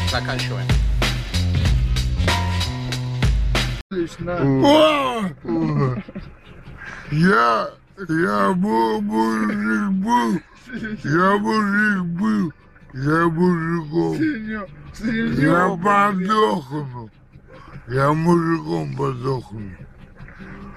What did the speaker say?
Заканчиваем. Я мужик был, я мужиком. Я подохну, я мужиком подохну.